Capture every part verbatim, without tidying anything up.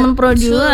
teman Pro dua.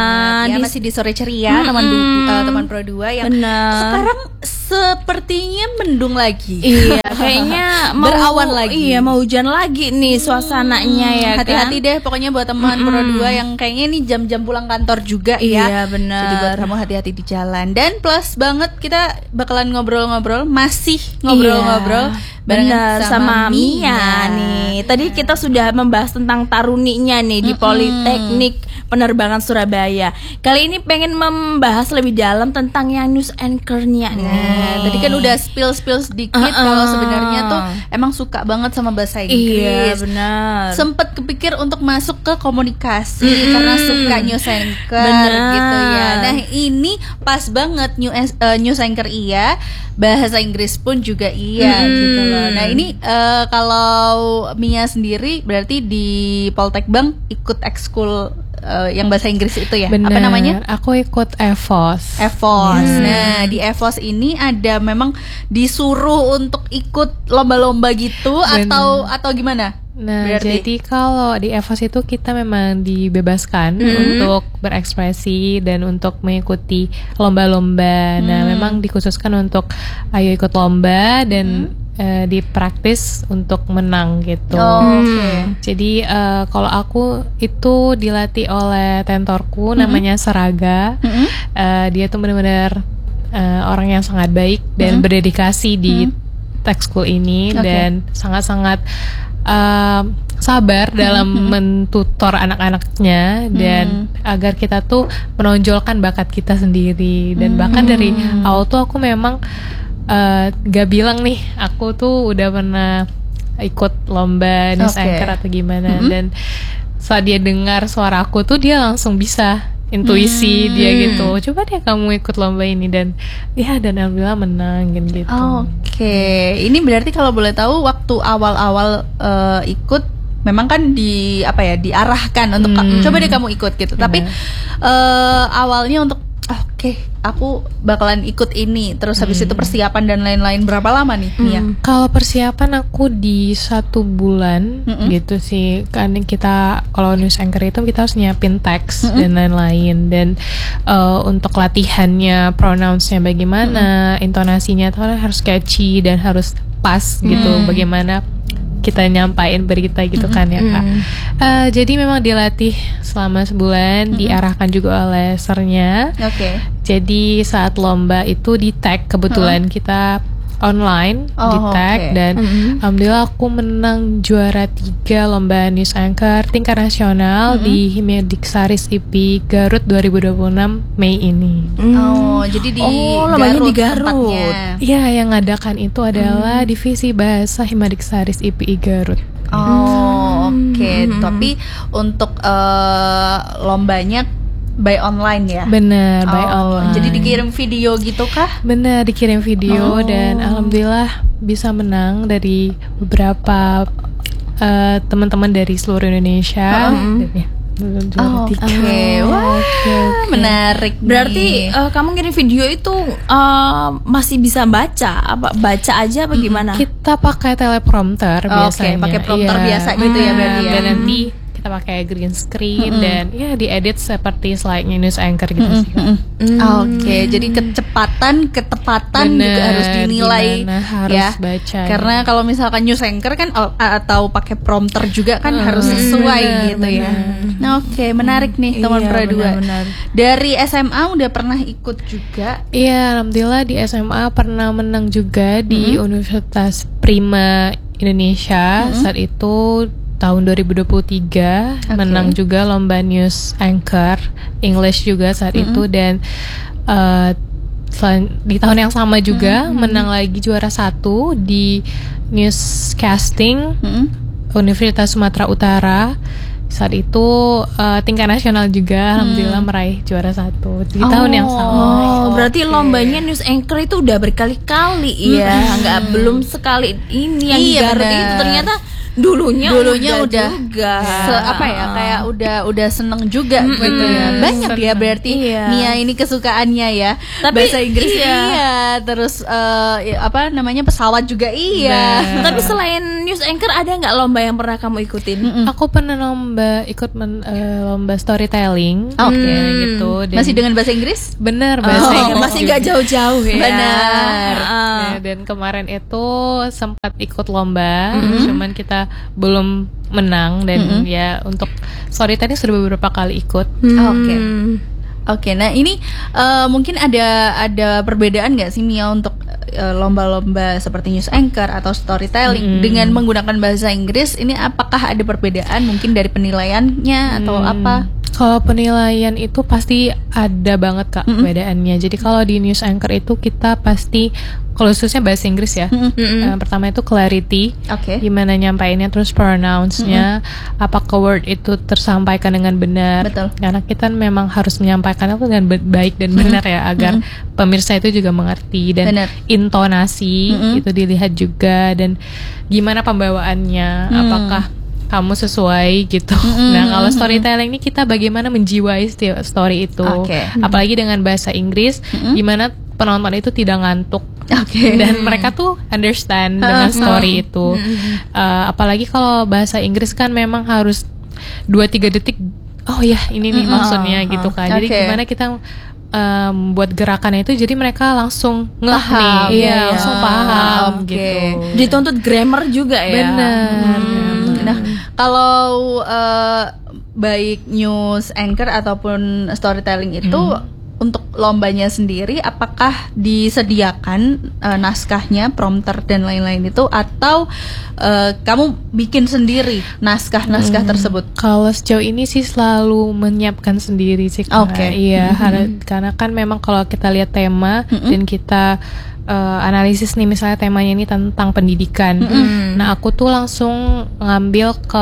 Ya, masih di sore ceria, mm-hmm. teman du- uh, teman Pro dua yang Bener. sekarang sepertinya mendung lagi. Iya, kayaknya mau, berawan lagi. Iya, mau hujan lagi nih suasananya hmm, ya kan. Hati-hati deh pokoknya buat teman mm-hmm. Pro dua yang kayaknya ini jam-jam pulang kantor juga iya, ya. Iya, benar. Jadi buat kamu hati-hati di jalan. Dan plus banget kita bakalan ngobrol-ngobrol, masih ngobrol-ngobrol iya. Benar sama, sama Mia. Mia nih. Tadi kita sudah membahas tentang taruninya nih di mm-hmm. Politeknik Penerbangan Surabaya. Kali ini pengen membahas lebih dalam tentang yang news anchor-nya nih. Nah, tadi kan udah spill-spill sedikit uh-uh. kalau sebenarnya tuh emang suka banget sama bahasa Inggris. Iya, benar. Sempet kepikir untuk masuk ke komunikasi mm-hmm. karena suka news anchor benar. gitu ya. Nah, ini pas banget news, uh, news anchor iya, bahasa Inggris pun juga iya mm-hmm. gitu loh. Nah, ini uh, kalau Mia sendiri berarti di Poltekbang ikut ekskul uh, yang bahasa Inggris itu ya. Bener, apa namanya? Aku ikut E V O S. E V O S. Hmm. Nah, di E V O S ini ada memang disuruh untuk ikut lomba-lomba gitu. Bener. atau atau gimana? Nah, berarti? jadi kalau di E V O S itu kita memang dibebaskan hmm. untuk berekspresi dan untuk mengikuti lomba-lomba. Hmm. Nah, memang dikhususkan untuk ayo ikut lomba dan hmm. Uh, dipraktis untuk menang gitu. Oh, okay. Jadi uh, kalau aku itu dilatih oleh tentorku mm-hmm. namanya Seraga. Mm-hmm. Uh, dia tuh benar-benar uh, orang yang sangat baik dan mm-hmm. berdedikasi di mm-hmm. tech school ini okay. dan sangat-sangat uh, sabar dalam mm-hmm. mentutor anak-anaknya dan mm-hmm. agar kita tuh menonjolkan bakat kita sendiri dan mm-hmm. bahkan dari awal tuh aku memang Uh, gak bilang nih aku tuh udah pernah ikut lomba news okay. anchor atau gimana mm-hmm. dan saat dia dengar suara aku tuh dia langsung bisa intuisi mm-hmm. dia gitu, coba deh kamu ikut lomba ini dan ya dan alhamdulillah menang gitu. Oke, okay. Ini berarti kalau boleh tahu waktu awal-awal uh, ikut memang kan di apa ya diarahkan untuk hmm. coba deh kamu ikut gitu, tapi uh, awalnya untuk oke, okay, aku bakalan ikut ini. Terus habis hmm. itu persiapan dan lain-lain. Berapa lama nih, Mia? Hmm. Kalau persiapan aku di satu bulan hmm. gitu sih. Kan kita kalau news anchor itu kita harus nyiapin teks hmm. dan lain-lain. Dan uh, untuk latihannya, pronounce-nya bagaimana, hmm. intonasinya tuh harus catchy dan harus pas gitu. Hmm. Bagaimana kita nyampain berita gitu kan ya Kak. Uh, jadi memang dilatih selama sebulan, mm-hmm. diarahkan juga oleh sernya. Oke. Okay. Jadi saat lomba itu di tag kebetulan uh-huh. kita online oh, di tag okay. dan mm-hmm. alhamdulillah aku menang juara tiga lomba news anchor tingkat nasional mm-hmm. di Himediksaris I P I Garut dua ribu dua puluh enam Mei ini. Mm. Oh, jadi di oh, Garut di Garut. Iya, yang ngadakan itu adalah mm. Divisi Bahasa Himediksaris I P I Garut. Oh, oke. Okay. Mm-hmm. Tapi untuk uh, lombanya by online ya? Bener, by oh, online. Jadi dikirim video gitu kah? Bener, dikirim video oh. dan alhamdulillah bisa menang dari beberapa uh, teman-teman dari seluruh Indonesia. Oh. Dan, ya, oh, Oke, okay. oh, wah, okay, okay. menarik. Berarti uh, kamu ngirim video itu uh, masih bisa baca? Apa baca aja apa gimana? Kita pakai teleprompter oh, biasanya. Oke, okay. pakai prompter iya. biasa gitu ya berarti ya. Dan nanti kita pakai green screen mm-hmm. dan ya diedit seperti slide-nya news anchor gitu mm-hmm. sih. Mm-hmm. Oke, okay, jadi kecepatan, ketepatan Bener, juga harus dinilai harus ya. Baca. Karena ya. Kalau misalkan news anchor kan atau pakai prompter juga kan mm-hmm. harus sesuai bener, gitu bener. Ya. Nah, oke, okay, menarik nih teman iya, Pro dua. Benar. Dari S M A udah pernah ikut juga? Iya, alhamdulillah di S M A pernah menang juga di mm-hmm. Universitas Prima Indonesia mm-hmm. saat itu. Tahun dua ribu dua puluh tiga okay. menang juga lomba news anchor English juga saat mm-hmm. itu dan uh, di tahun yang sama juga mm-hmm. menang lagi juara satu di newscasting mm-hmm. Universitas Sumatera Utara saat itu uh, tingkat nasional juga hmm. alhamdulillah meraih juara satu di oh, tahun yang sama. Oh, berarti okay. lombanya news anchor itu udah berkali-kali ya, nggak hmm. belum sekali ini yang iya, di Garut bener. itu ternyata dulunya dulunya udah, udah juga se- apa ya kayak udah udah seneng juga Mm-mm. gitu ya. Banyak ya Seneng. berarti Iya. Nia ini kesukaannya ya. Tapi bahasa Inggris iya. iya, terus eh, ya, apa namanya pesawat juga iya. Nah. Tapi selain news anchor ada nggak lomba yang pernah kamu ikutin? Aku pernah lomba ikut men- eh, lomba storytelling. Oke. Ya, gitu. Dan Masih dengan bahasa Inggris? bener bahasa Oh. Inggris Masih juga. nggak jauh-jauh ya. Benar. Ah. Ya, dan kemarin itu sempat ikut lomba, cuman kita belum menang dan ya untuk storytelling sudah beberapa kali ikut. Oke. Oke, nah ini eh, mungkin ada ada perbedaan nggak sih Mia untuk eh, lomba-lomba seperti news anchor atau storytelling Mm. dengan menggunakan bahasa Inggris? Ini apakah ada perbedaan mungkin dari penilaiannya atau Hmm, apa? Kalau penilaian itu pasti ada banget kak perbedaannya. Jadi kalau di news anchor itu kita pasti, kalau khususnya bahasa Inggris ya, eh, pertama itu clarity, Oke. gimana nyampainnya, terus pronounce-nya, apakah word itu tersampaikan dengan benar. Betul. Karena kita memang harus menyampaikan itu dengan be- baik dan benar ya, agar pemirsa itu juga mengerti, dan Benar. intonasi itu dilihat juga, dan gimana pembawaannya, apakah kamu sesuai gitu. Nah, kalau storytelling ini kita bagaimana menjiwai sti- story itu. Oke. Apalagi dengan bahasa Inggris, gimana penonton itu tidak ngantuk. Oke. Dan mereka tuh understand dengan story itu. Uh, apalagi kalau bahasa Inggris kan memang harus dua tiga detik. Oh ya, ini nih maksudnya gitu kan. Jadi Oke. gimana kita um, buat gerakannya itu jadi mereka langsung ngeh Paham. nih. Iya, Iya, iya. langsung paham Oke. gitu. Dituntut grammar juga ya. Bener. Nah, kalau eh, baik news anchor ataupun storytelling itu untuk lombanya sendiri, apakah disediakan eh, naskahnya, prompter dan lain-lain itu, atau eh, kamu bikin sendiri naskah-naskah tersebut? Kalau sejauh ini sih selalu menyiapkan sendiri sih Kak. Oke. Iya, har- karena kan memang kalau kita lihat tema dan kita uh, analisis nih, misalnya temanya ini tentang pendidikan. Nah, aku tuh langsung ngambil ke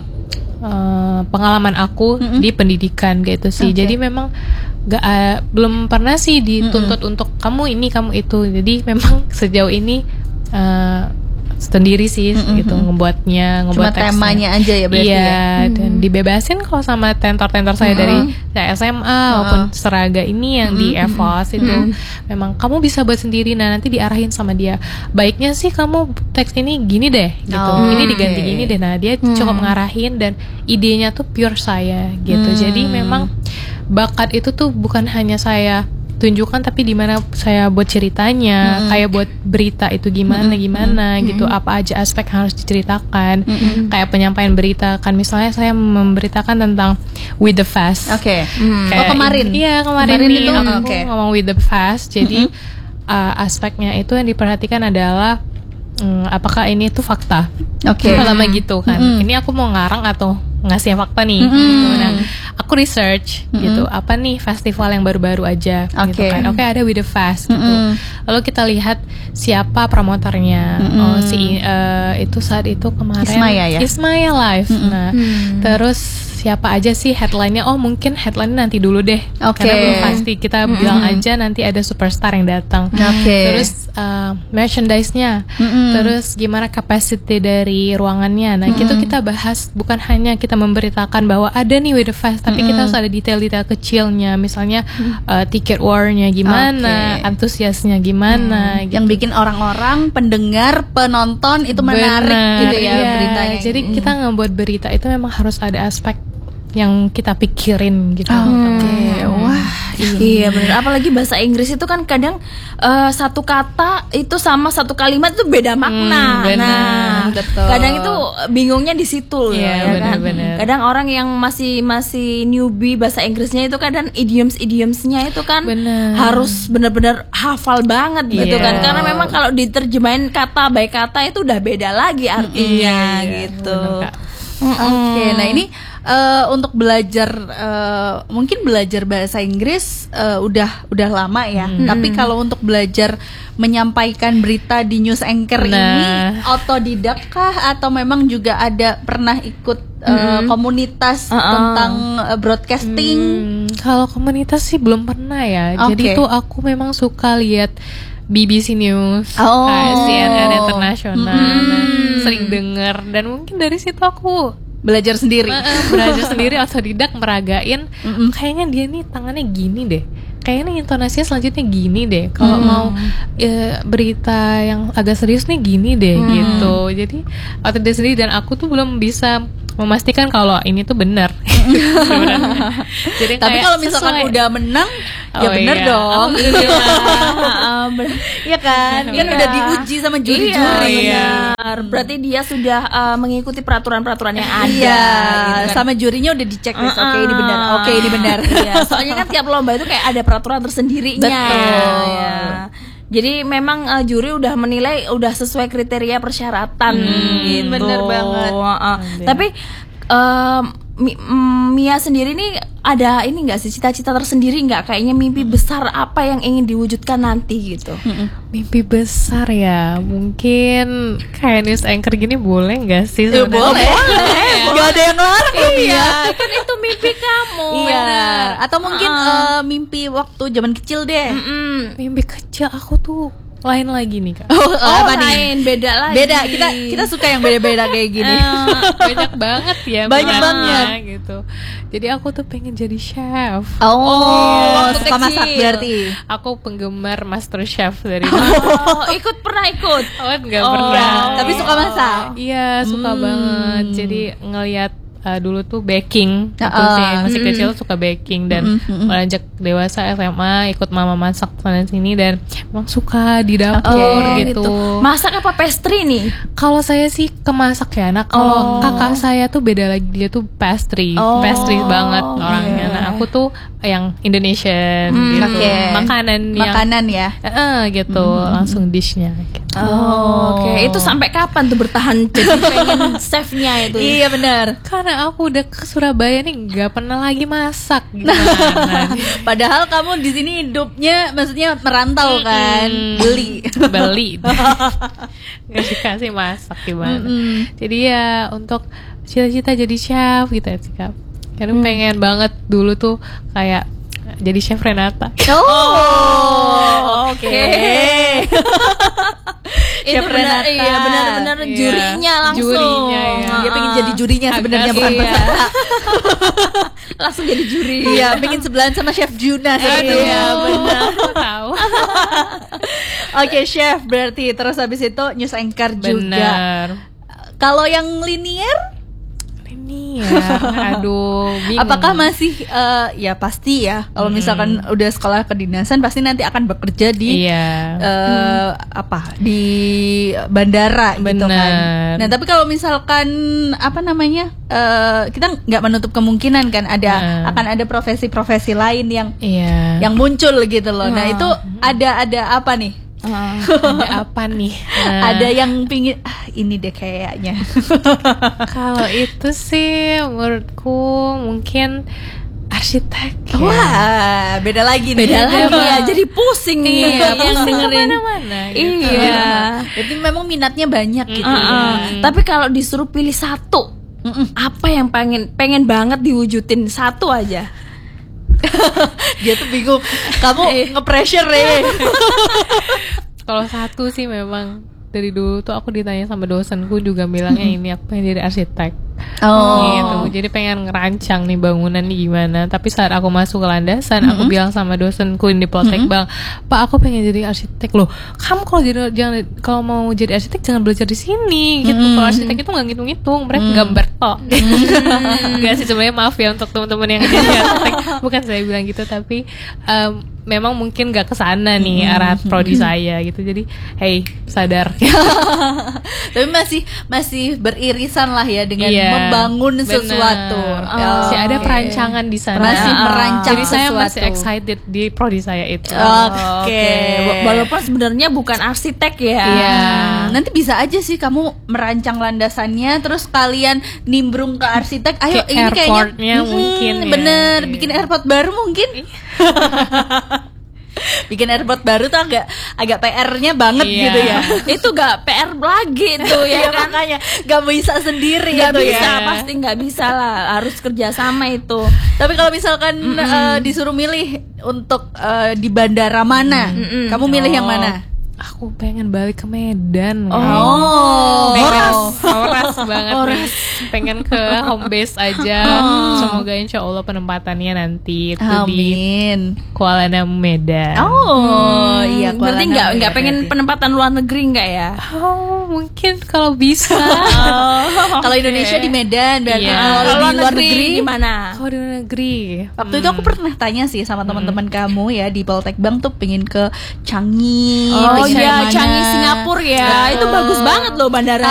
uh, pengalaman aku di pendidikan gitu sih. Oke. Jadi memang gak uh, belum pernah sih dituntut untuk kamu ini kamu itu. Jadi memang sejauh ini uh, sendiri sih gitu ngebuatnya, ngebuat Cuma teksnya. temanya aja ya berarti Iya, ya? dan dibebasin kalau sama tentor-tentor saya dari saya S M A maupun Seraga ini yang di E V O S itu memang kamu bisa buat sendiri. Nah, nanti diarahin sama dia. Baiknya sih kamu teks ini gini deh gitu. Oh, Ini diganti oke. gini deh. Nah, dia cukup ngarahin dan idenya tuh pure saya gitu. Jadi memang bakat itu tuh bukan hanya saya tunjukkan, tapi di mana saya buat ceritanya, kayak buat berita itu gimana gimana gitu, apa aja aspek yang harus diceritakan, kayak penyampaian berita kan, misalnya saya memberitakan tentang with the fast. Oke. Kayak- Oh, kemarin? Iya kemarin, Kemarin nih itu, aku oke. ngomong with the fast. Jadi uh, aspeknya itu yang diperhatikan adalah mm, apakah ini tuh fakta. Oke. Pertama gitu kan. Ini aku mau ngarang atau ngasih fakta nih. Gitu. Nah, aku research gitu. Apa nih festival yang baru-baru aja gitu Oke. kan. Oke, ada With the Fast gitu. Lalu kita lihat siapa promotornya. Oh, si uh, itu saat itu kemarin Ismaya ya? Ismaya Live. Nah, terus siapa aja sih headline-nya? Oh, mungkin headline nanti dulu deh. Oke. Karena belum pasti, kita bilang aja nanti ada superstar yang datang. Oke. Terus uh, merchandise-nya. Mm-mm. Terus gimana capacity dari ruangannya. Nah, itu kita bahas, bukan hanya kita memberitakan bahwa ada nih With the Fest, tapi kita harus ada detail-detail kecilnya. Misalnya uh, ticket war-nya gimana, Oke. antusiasnya gimana gitu. Yang bikin orang-orang pendengar, penonton itu menarik Benar, gitu ya iya. beritanya. Jadi kita ngebuat berita itu memang harus ada aspek yang kita pikirin gitu. Oke, wah. Iya benar. Apalagi bahasa Inggris itu kan kadang eh, satu kata itu sama satu kalimat itu beda makna. Hmm, benar. Nah, Betul. kadang itu bingungnya di situ Iya, ya kan. benar-benar. Kadang orang yang masih masih newbie bahasa Inggrisnya itu kadang idioms-idiomsnya itu kan Benar. harus benar-benar hafal banget gitu Iya. kan. Karena memang kalau diterjemahin kata by kata itu udah beda lagi artinya gitu. benar, Kak. Oke, nah ini eh, untuk belajar eh, mungkin belajar bahasa Inggris eh, udah udah lama ya. Tapi kalau untuk belajar menyampaikan berita di news anchor Nah. ini otodidak kah atau memang juga ada pernah ikut eh, komunitas Uh-uh. tentang eh, broadcasting? Hmm, kalau komunitas sih belum pernah ya. Jadi Oke. tuh aku memang suka lihat B B C News, Oh. uh, C N N Internasional, Mm-hmm. nah, sering denger dan mungkin dari situ aku Belajar sendiri. uh, uh, belajar sendiri otodidak meragain. Mm-mm. Kayaknya dia nih tangannya gini deh. Kayaknya intonasinya selanjutnya gini deh. Kalau Hmm. mau ya, berita yang agak serius nih gini deh Hmm. gitu. Jadi otodidak sendiri dan aku tuh belum bisa memastikan kalau ini tuh benar. Sebenarnya. Jadi Tapi kayak kalau misalkan sesuai. udah menang, ya Oh, bener iya. dong. Ah, bener. Iya kan? Kan Iya. udah diuji sama juri-juri. Iya, Iya. benar. Berarti dia sudah uh, mengikuti peraturan-peraturan yang ada. Iya, gitu kan. sama jurinya udah dicek list. Oke, Uh-uh. ini benar. Oke, ini benar. Iya, soalnya kan tiap lomba itu kayak ada peraturan tersendirinya. Betul. Iya. Jadi memang uh, juri udah menilai udah sesuai kriteria persyaratan gitu. bener banget. Uh-uh. Tapi um, Mi- mm, Mia sendiri nih ada ini nggak sih cita-cita tersendiri nggak, kayaknya mimpi besar apa yang ingin diwujudkan nanti gitu? Mimpi besar ya, mungkin kayak news anchor gini boleh nggak sih? Ya, sebenarnya? boleh. Gak ada yang larang loh, Iya, Mia. kan itu mimpi kamu. Iya. Atau mungkin eh, mimpi waktu zaman kecil deh. Mm-mm. Mimpi kecil aku tuh lain lagi nih kak. Oh, Oh, apa nih? lain, beda lagi. Beda. Kita kita suka yang beda-beda kayak gini. Banyak banget ya. Banyak minatnya, banget. gitu. Jadi aku tuh pengen jadi chef. Oh, waktu suka kecil. masak berarti. Aku penggemar Master Chef dari Oh, ikut pernah ikut. Oh, enggak Oh, pernah. tapi suka masak. Iya, suka Hmm. banget. Jadi ngelihat uh, dulu tuh baking. Uh, Aku sih masih mm-mm. kecil suka baking dan Mm-mm. beranjak dewasa S M A ikut mama masak sana sini dan emang suka di dapur Oh, gitu. Masak apa pastry nih? Kalau saya sih kemasak ya. Nah, kalau Oh. kakak saya tuh beda lagi, dia tuh pastry, Oh, pastry banget orangnya. iya. Nah, aku tuh yang Indonesian Hmm, gitu, oke. makanan yang Makanan ya. Eh, eh, gitu, langsung dishnya. Gitu. Oh, oke. Itu sampai kapan tuh bertahan jadi pengen chefnya itu? Iya benar. Karena aku udah ke Surabaya nih nggak pernah lagi masak gimana. Padahal kamu di sini hidupnya maksudnya merantau kan, Mm, beli. beli nggak dikasih masak gimana. Mm-mm. Jadi ya untuk cita-cita jadi chef gitu ya sih Kak. Karena pengen banget dulu tuh kayak jadi chef Renata. Oh, oke. Itu Chef benar, Renata. iya benar-benar Iya. jurinya langsung. Jurinya, ya. Dia pengen jadi jurinya sebenarnya Agak bukan sih, ya. peserta. Langsung jadi juri. Iya, pengen sebelahan sama Chef Juna Aduh, sepertinya. ya benar. Tahu. Oke, chef berarti terus habis itu news anchor juga. Benar. Kalau yang linear, Ini ya, aduh, bingung. apakah masih eh, ya pasti ya. Kalau misalkan udah sekolah kedinasan pasti nanti akan bekerja di Iya. eh, apa di bandara gitu kan. Benar. Nah tapi kalau misalkan apa namanya eh, kita nggak menutup kemungkinan kan ada Nah. akan ada profesi-profesi lain yang Iya. yang muncul gitu loh. Nah Nah. itu ada ada apa nih? Ah. Ada apa nih? Nah, Ada yang pingin ah, ini deh kayaknya. Kalau itu sih menurutku mungkin arsitek. ya. Wah beda lagi nih. Beda lagi Bang. ya, jadi pusing nih Iya, yang pusing dengerin. kemana-mana gitu. Iya. Jadi memang minatnya banyak gitu. Ah, ah. Mm. Tapi kalau disuruh pilih satu, Mm-mm. apa yang pengen pengen banget diwujudin satu aja? Dia tuh bingung. Kamu Eh. nge-pressure ya. Kalau satu sih memang dari dulu tuh aku ditanya sama dosenku juga bilangnya ini aku pengen jadi arsitek. Oh. Gitu. Jadi pengen ngerancang nih bangunan nih gimana. Tapi saat aku masuk ke landasan, aku bilang sama dosenku di Poltek, Bang, Pak aku pengen jadi arsitek loh. Kamu kalau jadi jangan kalau mau jadi arsitek jangan belajar di sini gitu. Kalau arsitek itu nggak ngitung-ngitung, mereka gambar tok. Gak sih sebenarnya, maaf ya untuk teman-teman yang jadi arsitek. Bukan saya bilang gitu, tapi em, memang mungkin gak kesana nih arah prodi saya gitu. Jadi hey sadar. Tapi masih masih beririsan lah ya dengan Iya, membangun bener. sesuatu. Masih ada Oke. perancangan di sana. Masih Ah. merancang Jadi saya sesuatu. masih excited di prodi saya itu. Oke. Wa- Walaupun sebenarnya bukan arsitek ya. Iya. Nanti bisa aja sih kamu merancang landasannya, terus kalian nimbrung ke arsitek. Ayo Ke ini kayaknya airportnya Mm, mungkin ya. bener, Iya. bikin airport baru mungkin. Bikin airport baru tuh agak agak P R-nya banget Iya. gitu ya. Itu gak P R lagi tuh ya Iya, kan. makanya gak bisa sendiri Gak gitu bisa, ya. pasti nggak bisa lah. Harus kerjasama itu. Tapi kalau misalkan eh, disuruh milih untuk eh, di bandara mana, Mm-mm. kamu milih yang Oh. mana? aku pengen balik ke Medan. Oh, pengen horas banget Horas. nih. Pengen ke home base aja. Semoga insya Allah penempatannya nanti itu di Amin. Kuala Namu Medan. Oh, iya. Kuala Berarti Namu nggak ya nggak pengen berarti. penempatan luar negeri nggak ya? Oh, mungkin kalau bisa. Kalau Indonesia di Medan berarti. Iya. Kalau Kalau di luar negeri gimana? Kalau di luar negeri. Waktu itu aku pernah tanya sih sama teman-teman kamu ya di Poltek Bank tuh pengen ke Changi. Oh pengen iya, kemana. Changi Singapura ya. Itu bagus banget loh bandara.